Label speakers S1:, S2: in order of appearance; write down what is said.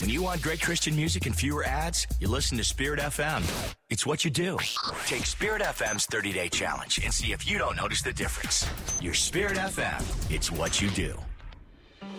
S1: you want great Christian music and fewer ads, you listen to Spirit FM. It's what you do. Take Spirit FM's 30-day challenge and see if you don't notice the difference. Your Spirit FM, it's what you do.